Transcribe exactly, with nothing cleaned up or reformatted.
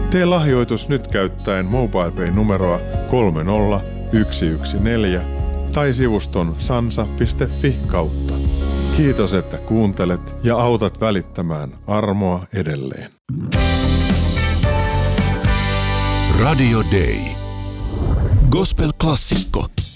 Tee lahjoitus nyt käyttäen MobilePay-numeroa kolme nolla yksi yksi neljä tai sivuston sansa piste fi kautta. Kiitos, että kuuntelet ja autat välittämään armoa edelleen. Radio Day. Gospel-klassikko.